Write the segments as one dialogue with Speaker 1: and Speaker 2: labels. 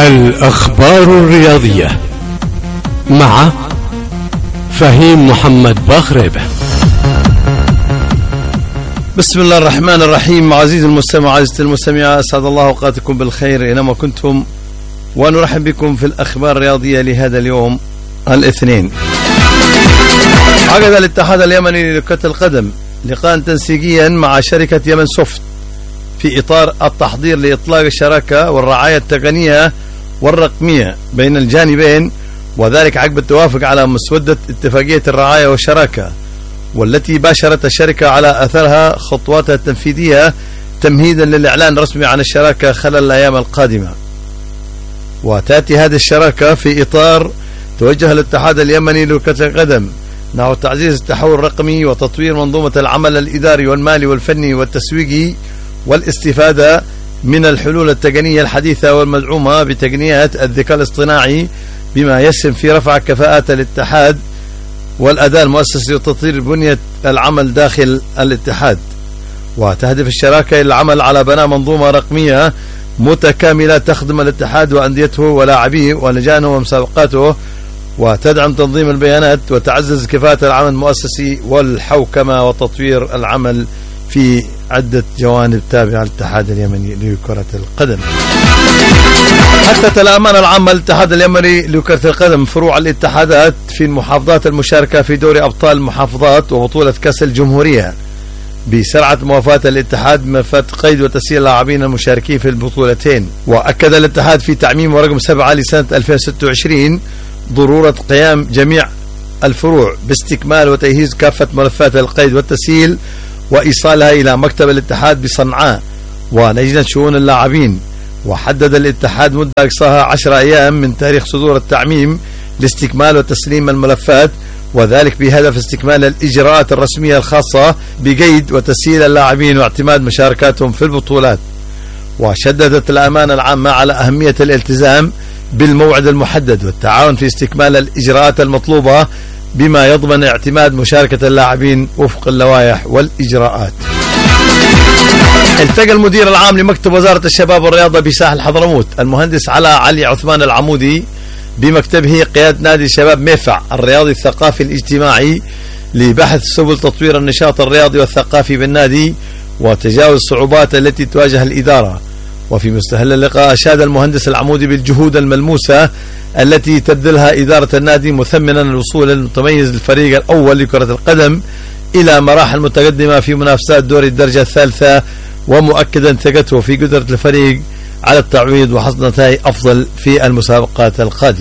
Speaker 1: الأخبار الرياضية مع فهيم محمد باخريبة.
Speaker 2: بسم الله الرحمن الرحيم. عزيزي المستمع، عزيزتي المستمعة، أسعد الله أوقاتكم بالخير أينما كنتم، ونرحب بكم في الأخبار الرياضية لهذا اليوم الاثنين. عقد الاتحاد اليمني لكرة القدم لقاء تنسيقيا مع شركة يمن سوفت في إطار التحضير لإطلاق الشراكة والرعاية التقنية والرقمية بين الجانبين، وذلك عقب التوافق على مسودة اتفاقية الرعاية والشراكة، والتي باشرت الشركة على أثرها خطواتها التنفيذية تمهيدا للإعلان الرسمي عن الشراكة خلال الأيام القادمة. وتأتي هذه الشراكة في إطار توجه الاتحاد اليمني لكرة القدم نحو تعزيز التحول الرقمي وتطوير منظومة العمل الإداري والمالي والفني والتسويقي، والاستفادة من الحلول التقنية الحديثة والمدعومة بتقنيات الذكاء الاصطناعي، بما يسهم في رفع كفاءات الاتحاد والأداء المؤسسي وتطوير بنية العمل داخل الاتحاد. وتهدف الشراكة إلى العمل على بناء منظومة رقمية متكاملة تخدم الاتحاد وأنديته ولاعبيه ولجانه ومسابقاته، وتدعم تنظيم البيانات وتعزز كفاءة العمل المؤسسي والحوكمة وتطوير العمل في عدة جوانب تابعة للاتحاد اليمني لكرة القدم. أثبتت الأمانة العامة للاتحاد اليمني لكرة القدم فروع الاتحادات في المحافظات المشاركة في دوري أبطال المحافظات وبطولة كأس الجمهورية بسرعة موافاة الاتحاد بملفات قيد وتسجيل اللاعبين المشاركين في البطولتين. وأكد الاتحاد في تعميم رقم 7 لسنة 2026 ضرورة قيام جميع الفروع باستكمال وتجهيز كافة ملفات القيد والتسجيل وإيصالها إلى مكتب الاتحاد بصنعاء ولجنة شؤون اللاعبين. وحدد الاتحاد مدة أقصاها 10 أيام من تاريخ صدور التعميم لاستكمال وتسليم الملفات، وذلك بهدف استكمال الإجراءات الرسمية الخاصة بقيد وتسجيل اللاعبين واعتماد مشاركاتهم في البطولات. وشددت الأمانة العامة على أهمية الالتزام بالموعد المحدد والتعاون في استكمال الإجراءات المطلوبة بما يضمن اعتماد مشاركة اللاعبين وفق اللوائح والإجراءات. التقى المدير العام لمكتب وزارة الشباب والرياضة بساحل حضرموت المهندس علي عثمان العمودي بمكتبه قيادة نادي الشباب ميفع الرياضي الثقافي الاجتماعي لبحث سبل تطوير النشاط الرياضي والثقافي بالنادي وتجاوز الصعوبات التي تواجه الإدارة. وفي مستهل اللقاء أشاد المهندس العمودي بالجهود الملموسة التي تبذلها إدارة النادي، مثمنا الوصول المتميز للفريق الأول لكرة القدم إلى مراحل متقدمة في منافسات دوري الدرجة الثالثة، ومؤكدا ثقته في قدرة الفريق على التعويض وحصد نتائج أفضل في المسابقات القادمة.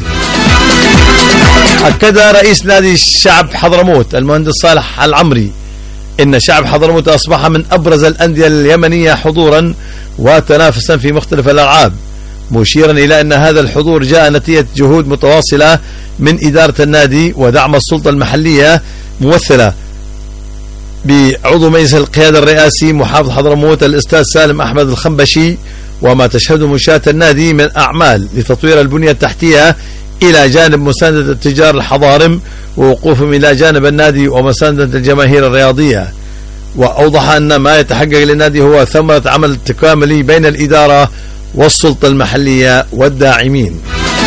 Speaker 2: أكد رئيس نادي الشعب حضرموت المهندس صالح العمري إن شعب حضرموت أصبح من أبرز الأندية اليمنية حضورا وتنافسا في مختلف الألعاب، مشيرا إلى أن هذا الحضور جاء نتيجة جهود متواصلة من إدارة النادي ودعم السلطة المحلية ممثلة بعضو مجلس القيادة الرئاسي محافظ حضرموت الأستاذ سالم أحمد الخنبشي، وما تشهده منشآت النادي من أعمال لتطوير البنية التحتية إلى جانب مساندة التجار الحضارم ووقوفهم إلى جانب النادي ومساندة الجماهير الرياضية. وأوضح أن ما يتحقق للنادي هو ثمرة عمل تكاملي بين الإدارة والسلطة المحلية والداعمين.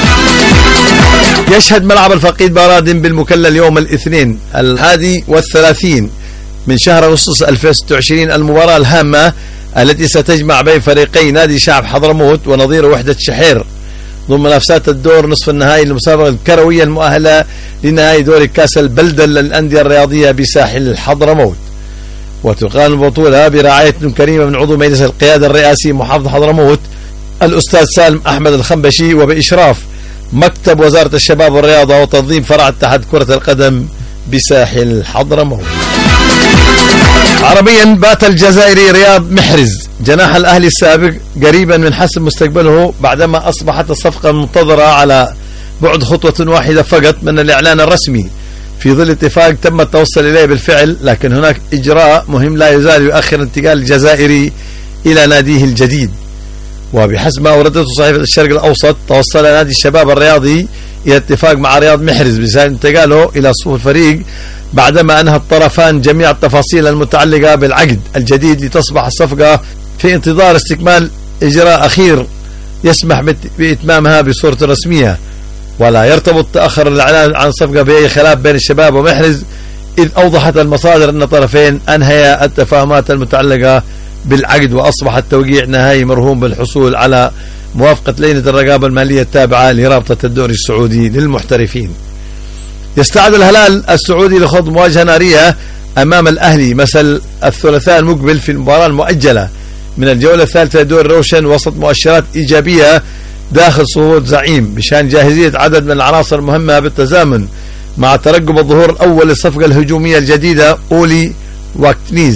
Speaker 2: يشهد ملعب الفقيد بارادين بالمكلل يوم الاثنين 31 من شهر أغسطس 2026 المباراة الهامة التي ستجمع بين فريقي نادي شعب حضرموت ونظير وحدة شحير ضمن منافسات الدور نصف النهائي للمسابقة الكروية المؤهلة لنهائي دوري كاس البلدة للأندية الرياضية بساحل حضرموت. وتقام البطولة برعاية كريمة من عضو مجلس القيادة الرئاسي محافظ حضرموت الأستاذ سالم أحمد الخنبشي، وبإشراف مكتب وزارة الشباب والرياضة وتنظيم فرع اتحاد كرة القدم بساحل حضرموت. عربيا بات الجزائري رياض محرز جناح الأهلي السابق قريبا من حسم مستقبله بعدما أصبحت الصفقة المنتظرة على بعد خطوة واحدة فقط من الإعلان الرسمي، في ظل اتفاق تم التوصل إليه بالفعل، لكن هناك إجراء مهم لا يزال يؤخر انتقال الجزائري إلى ناديه الجديد. وبحسب ما أوردته صحيفة الشرق الأوسط، توصل نادي الشباب الرياضي إلى اتفاق مع رياض محرز بسبب انتقاله إلى صفوف الفريق بعدما أنهى الطرفان جميع التفاصيل المتعلقة بالعقد الجديد، لتصبح الصفقة في انتظار استكمال إجراء أخير يسمح بإتمامها بصورة رسمية، ولا يرتبط تأخر الإعلان عن صفقة بأي خلاف بين الشباب ومحرز، إذ أوضحت المصادر أن الطرفين أنهيا التفاهمات المتعلقة بالعقد، وأصبح التوقيع نهائي مرهون بالحصول على موافقة لجنة الرقابة المالية التابعة لرابطة الدوري السعودي للمحترفين. يستعد الهلال السعودي لخوض مواجهة نارية أمام الأهلي مساء الثلاثاء المقبل في المباراة المؤجلة من الجولة الثالثة لدور روشن، وسط مؤشرات إيجابية داخل صفوف زعيم بشان جاهزية عدد من العناصر المهمة بالتزامن مع ترقب الظهور الأول للصفقة الهجومية الجديدة أولي واكتنيز.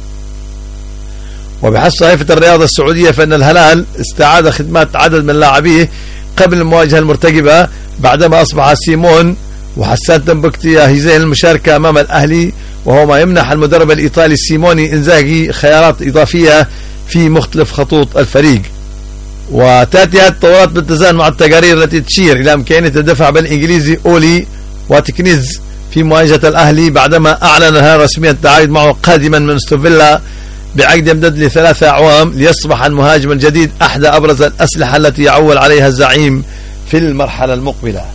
Speaker 2: وبحسب صحيفة الرياضة السعودية فإن الهلال استعاد خدمات عدد من لاعبيه قبل المواجهة المرتقبة بعدما أصبح سيمون وحسان تنبكتي جاهزين للمشاركة أمام الأهلي، وهو ما يمنح المدرب الإيطالي سيموني إنزاغي خيارات إضافية في مختلف خطوط الفريق. وتأتي هذه التطورات بالتزامن مع التقارير التي تشير إلى إمكانية الدفع بالإنجليزي أولي واتكنيز في مواجهة الأهلي بعدما أعلن الهلال رسميا التعاقد معه قادما من استوفيلا بعقد يمتد ل3 أعوام، ليصبح المهاجم الجديد أحدى أبرز الأسلحة التي يعول عليها الزعيم في المرحلة المقبلة.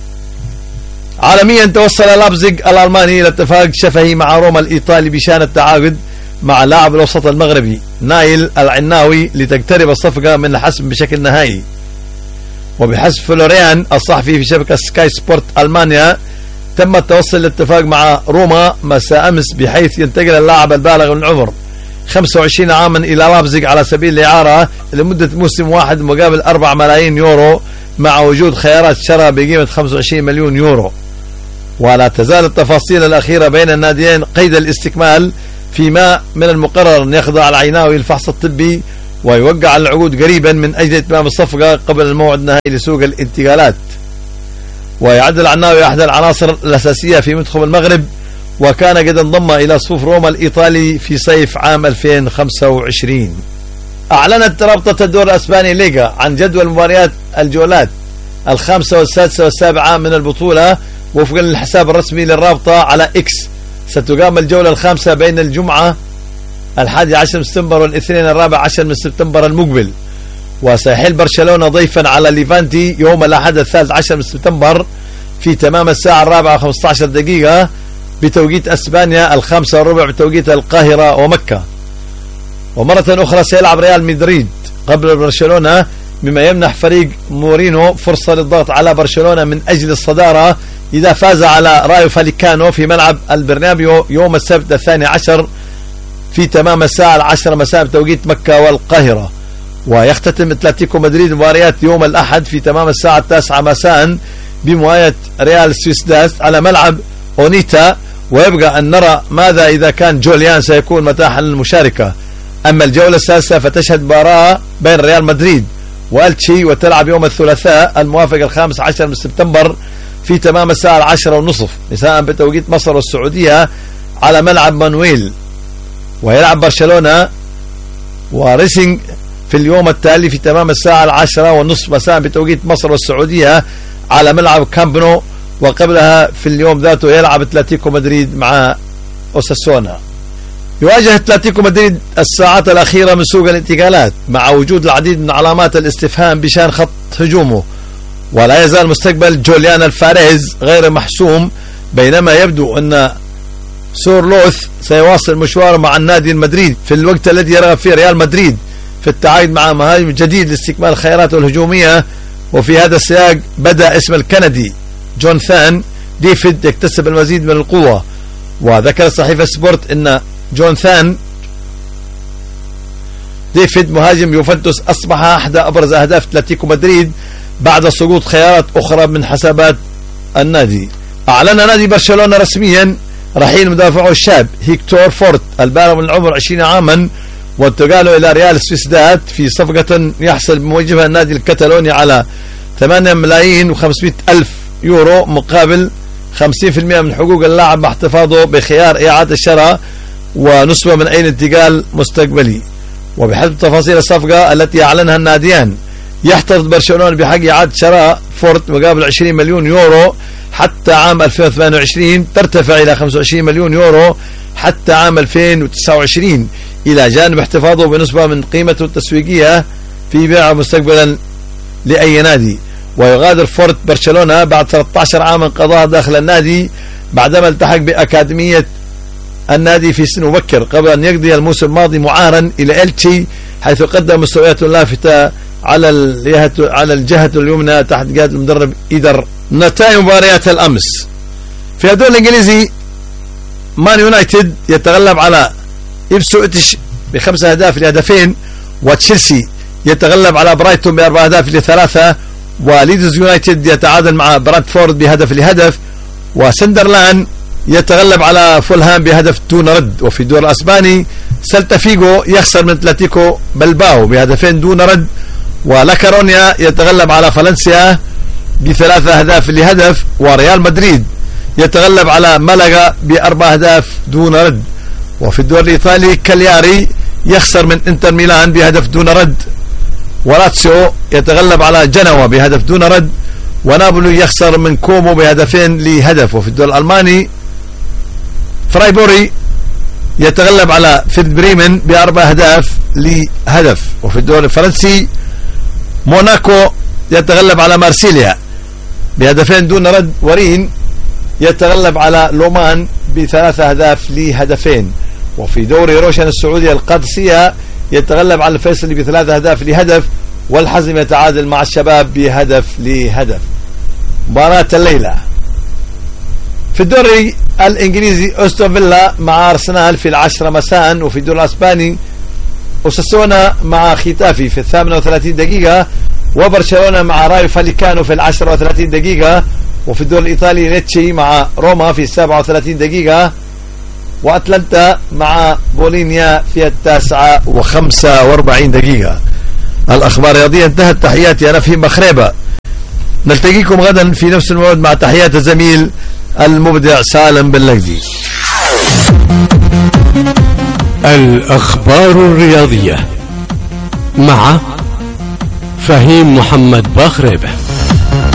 Speaker 2: عالميا توصل لابزيغ الألماني إلى اتفاق شفهي مع روما الإيطالي بشأن التعاقد مع لاعب الوسط المغربي نايل العناوي لتقترب الصفقة من الحسم بشكل نهائي. وبحسب فلوريان الصحفي في شبكة سكاي سبورت ألمانيا تم التوصل للاتفاق مع روما مساء أمس بحيث ينتقل اللاعب البالغ من العمر 25 عاما إلى لابزيغ على سبيل الإعارة لمدة موسم واحد مقابل 4 ملايين يورو مع وجود خيارات شراء بقيمة 25 مليون يورو. ولا تزال التفاصيل الأخيرة بين الناديين قيد الاستكمال، فيما من المقرر أن يخضع العناوي الفحص الطبي ويوقع العقود قريبا من أجل إتمام الصفقة قبل الموعد النهائي لسوق الانتقالات. ويعد العناوي أحد العناصر الأساسية في منتخب المغرب، وكان قد انضم إلى صفوف روما الإيطالي في صيف عام 2025. أعلنت رابطة الدور الأسباني ليغا عن جدول مباريات الجولات الخامسة والسادسة والسابعة من البطولة وفقا للحساب الرسمي للرابطة على إكس. ستقام الجولة الخامسة بين الجمعة 11 من سبتمبر والاثنين 14 من سبتمبر المقبل، وسيحل برشلونة ضيفا على ليفانتي يوم الأحد 13 من سبتمبر في تمام الساعة 4:15 دقيقة بتوقيت أسبانيا 5:15 بتوقيت القاهرة ومكة. ومرة أخرى سيلعب ريال مدريد قبل برشلونة، مما يمنح فريق مورينو فرصة للضغط على برشلونة من أجل الصدارة إذا فاز على رايو فاليكانو في ملعب البرنابيو يوم السبت 12 في تمام الساعة 10 مساء بتوقيت مكة والقاهرة. ويختتم اتلتيكو مدريد مباريات يوم الأحد في تمام الساعة 9 مساء بمواجهة ريال سويسداد على ملعب أونيتا، ويبقى أن نرى ماذا إذا كان جوليان سيكون متاحا للمشاركة. أما الجولة السادسة فتشهد مباراة بين ريال مدريد والتشي وتلعب يوم الثلاثاء الموافق 15 من سبتمبر في تمام الساعة 10:30 مساء بتوقيت مصر والسعودية على ملعب مانويل. ويلعب برشلونة وريسينج في اليوم التالي في تمام الساعة 10:30 مساء بتوقيت مصر والسعودية على ملعب كامبنو. وقبلها في اليوم ذاته يلعب اتلتيكو مدريد مع أوساسونا. يواجه اتلتيكو مدريد الساعات الأخيرة من سوق الانتقالات مع وجود العديد من علامات الاستفهام بشان خط هجومه، ولا يزال مستقبل جوليان الفاريز غير محسوم، بينما يبدو أن سورلوث سيواصل مشواره مع النادي المدريد في الوقت الذي يرغب فيه ريال مدريد في التعاقد مع مهاجم جديد لاستكمال خياراته الهجومية. وفي هذا السياق بدأ اسم الكندي جوناثان ديفيد يكتسب المزيد من القوة. وذكر صحيفة سبورت أن جوناثان ديفيد مهاجم يوفنتوس أصبح أحد أبرز أهداف اتلتيكو مدريد بعد سقوط خيارات أخرى من حسابات النادي. أعلن نادي برشلونة رسميا رحيل مدافعه الشاب هيكتور فورت البالغ من العمر 20 عاما وانتقاله إلى ريال سويسداد في صفقة يحصل بموجبها النادي الكتالوني على 8 ملايين و500 ألف يورو مقابل 50% من حقوق اللاعب مع احتفاظه بخيار إعادة الشراء ونسبة من أي انتقال مستقبلي. وبحسب تفاصيل الصفقة التي أعلنها الناديان يحتفظ برشلونة بحق إعادة شراء فورت مقابل 20 مليون يورو حتى عام 2028 ترتفع إلى 25 مليون يورو حتى عام 2029 إلى جانب احتفاظه بنسبة من قيمته التسويقية في بيعه مستقبلا لأي نادي. ويغادر فورت برشلونة بعد 13 عاما قضاها داخل النادي بعدما التحق بأكاديمية النادي في سن مبكر، قبل أن يقضي الموسم الماضي معارا إلى إلتشي، حيث قدم مستويات لافتة على الجهة اليمنى تحت قيادة المدرب إيدر. نتائج مباريات الأمس في الدوري الإنجليزي: مان يونايتد يتغلب على إبسويتش ب5 أهداف ل2، وتشيلسي يتغلب على برايتون ب4 أهداف ل3، وليدز يونايتد يتعادل مع برانتفورد ب1-1، وسندرلاند يتغلب على فولهام ب1 دون رد. وفي الدور الأسباني سلتا فيغو يخسر من اتلتيكو بلباو ب2 دون رد، ولاكارونيا يتغلب على فالنسيا ب3 أهداف ل1، وريال مدريد يتغلب على مالاغا ب4 أهداف دون رد. وفي الدور الإيطالي كالياري يخسر من انتر ميلان ب1 دون رد، ولاتسيو يتغلب على جنوا ب1 دون رد، ونابولي يخسر من كومو ب2-1. وفي الدور الألماني فرايبوري يتغلب على فيرد بريمن ب4 أهداف ل1. وفي الدور الفرنسي موناكو يتغلب على مارسيليا ب2 دون رد، ورين يتغلب على لومان ب3 أهداف ل2. وفي دوري روشن السعودية القادسية يتغلب على الفيصلي ب3 أهداف ل1، والحزم يتعادل مع الشباب ب1-1. مباراة الليلة في الدوري الإنجليزي: أستون فيلا مع أرسنال في 10 مساء. وفي الدوري الأسباني أوساسونا مع ختافي في 38 دقيقة، وبرشلونة مع رايو فاليكانو في 10 و30 دقيقة. وفي الدوري الإيطالي ليتشي مع روما في 37 دقيقة، وأتلانتا مع بولينيا في 9 و45 دقيقة. الأخبار الرياضية انتهت. تحياتي أنا فهيم بخريبة، نلتقيكم غدا في نفس الموعد مع تحيات الزميل المبدع سالم باللقدي.
Speaker 1: الأخبار الرياضية مع فهيم محمد بخريبة.